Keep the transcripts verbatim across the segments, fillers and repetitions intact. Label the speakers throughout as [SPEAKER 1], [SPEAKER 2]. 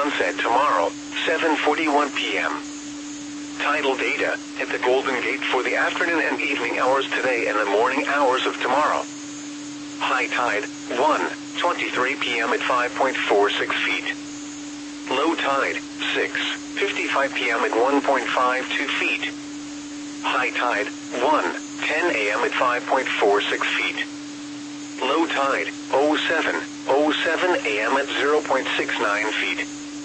[SPEAKER 1] sunset tomorrow, seven forty-one p m Tidal data, at the Golden Gate for the afternoon and evening hours today and the morning hours of tomorrow. High tide, one twenty-three p m at five point four six feet. Low tide, six fifty-five p m at one point five two feet. High tide, one ten a m at five point four six feet. Low tide, oh seven oh seven a m at zero point six nine feet.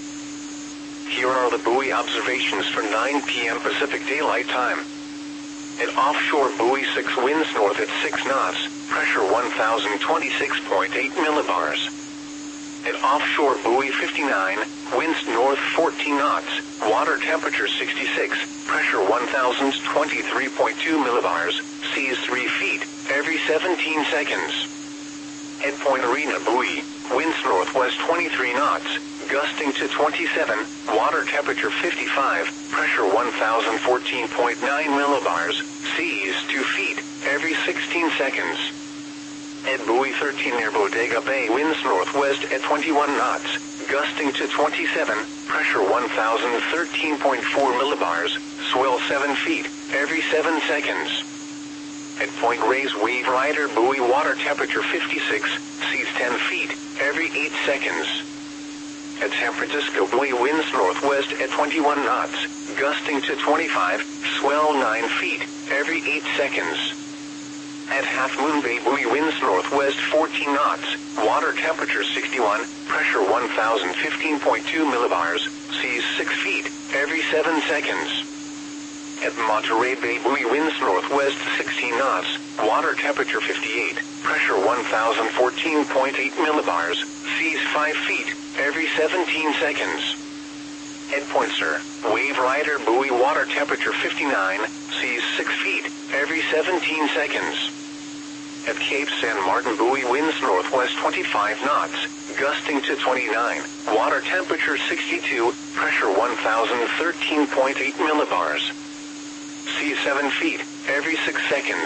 [SPEAKER 1] Here are the buoy observations for nine p m Pacific Daylight Time. At offshore buoy six, winds north at six knots, pressure one thousand twenty-six point eight millibars. At offshore buoy fifty-nine, winds north fourteen knots, water temperature sixty-six, pressure one thousand twenty-three point two millibars, seas three feet, every seventeen seconds. At Point Arena buoy, winds northwest twenty-three knots, gusting to twenty-seven, water temperature fifty-five, pressure one thousand fourteen point nine millibars, seas two feet, every sixteen seconds. At buoy thirteen near Bodega Bay, winds northwest at twenty-one knots, gusting to twenty-seven, pressure one thousand thirteen point four millibars, swell seven feet, every seven seconds. At Point Reyes Wave Rider buoy, water temperature fifty-six, seas ten feet, every eight seconds. At San Francisco buoy, winds northwest at twenty-one knots, gusting to twenty-five, swell nine feet, every eight seconds. At Half Moon Bay buoy, winds northwest fourteen knots, water temperature sixty-one, pressure one thousand fifteen point two millibars, seas six feet, every seven seconds. At Monterey Bay buoy, winds northwest sixteen knots, water temperature fifty-eight, pressure one thousand fourteen point eight millibars, seas five feet, every seventeen seconds. At Point Sur, Wave Rider buoy, water temperature fifty-nine, seas six feet, every seventeen seconds. At Cape San Martin buoy, winds northwest twenty-five knots, gusting to twenty-nine, water temperature sixty-two, pressure one thousand thirteen point eight millibars. Seas seven feet, every six seconds.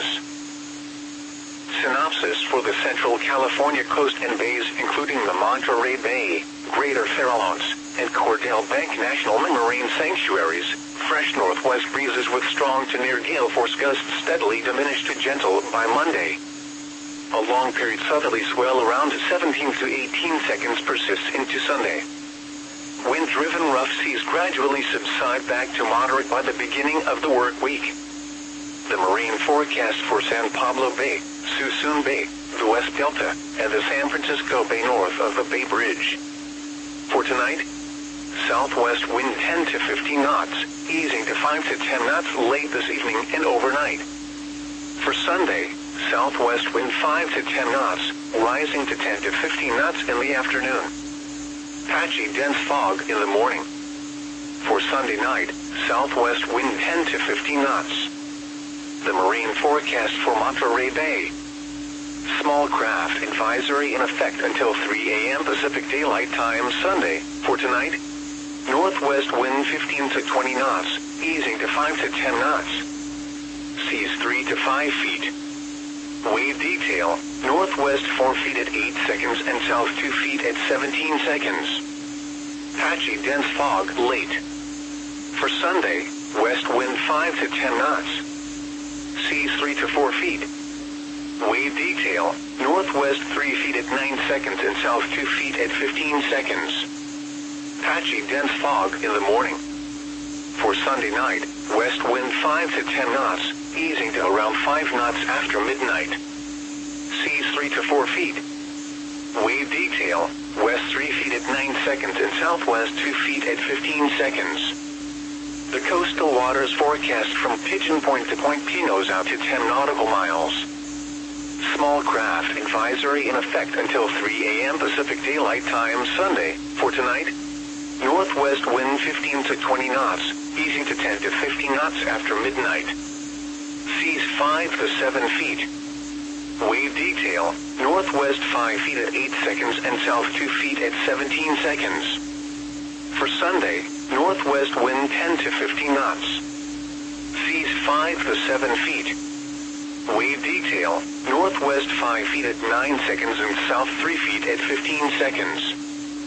[SPEAKER 1] Synopsis for the Central California coast and bays, including the Monterey Bay, Greater Farallones, and Cordell Bank National Marine Sanctuaries. Fresh northwest breezes with strong to near gale force gusts steadily diminish to gentle by Monday. A long period southerly swell around seventeen to eighteen seconds persists into Sunday. Wind-driven rough seas gradually subside back to moderate by the beginning of the work week. The marine forecast for San Pablo Bay, Suisun Bay, the West Delta, and the San Francisco Bay north of the Bay Bridge. For tonight, southwest wind ten to fifteen knots, easing to five to ten knots late this evening and overnight. For Sunday, southwest wind five to ten knots, rising to ten to fifteen knots in the afternoon. Patchy dense fog in the morning. For Sunday night, southwest wind ten to fifteen knots. The marine forecast for Monterey Bay. Small craft advisory in effect until three a m Pacific Daylight Time Sunday. For tonight, northwest wind fifteen to twenty knots, easing to five to ten knots. Seas three to five feet. Wave detail, northwest four feet at eight seconds and south two feet at seventeen seconds. Patchy dense fog late. For Sunday, west wind five to ten knots. Seas three to four feet. Wave detail, northwest three feet at nine seconds and south two feet at fifteen seconds. Patchy dense fog in the morning. For Sunday night, west wind five to ten knots, easing to around five knots after midnight. Seas three to four feet. Wave detail, west three feet at nine seconds and southwest two feet at fifteen seconds. The coastal waters forecast from Pigeon Point to Point Pinos out to ten nautical miles. Small craft advisory in effect until three a m Pacific Daylight Time Sunday. For tonight, northwest wind fifteen to twenty knots, easing to ten to fifteen knots after midnight. Seas five to seven feet. Wave detail, northwest five feet at eight seconds and south two feet at seventeen seconds. For Sunday, northwest wind ten to fifteen knots. Seas five to seven feet. Wave detail, northwest five feet at nine seconds and south three feet at fifteen seconds.